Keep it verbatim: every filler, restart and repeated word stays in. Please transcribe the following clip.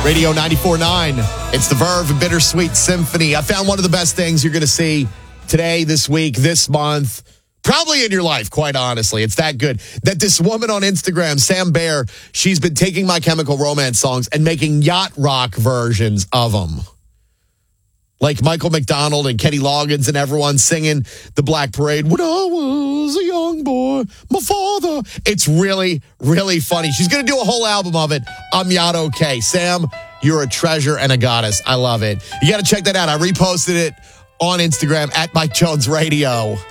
Radio ninety-four point nine. It's the Verve and Bittersweet Symphony. I found one of the best things you're going to see today, this week, this month, probably in your life, quite honestly. It's that good. That this woman on Instagram, Sam Bear, she's been taking My Chemical Romance songs and making yacht rock versions of them. Like Michael McDonald and Kenny Loggins and everyone singing The Black Parade. When I was a young boy, my father. It's really, really funny. She's going to do a whole album of it. I'm Yacht Okay. Sam, you're a treasure and a goddess. I love it. You got to check that out. I reposted it on Instagram at Mike Jones Radio.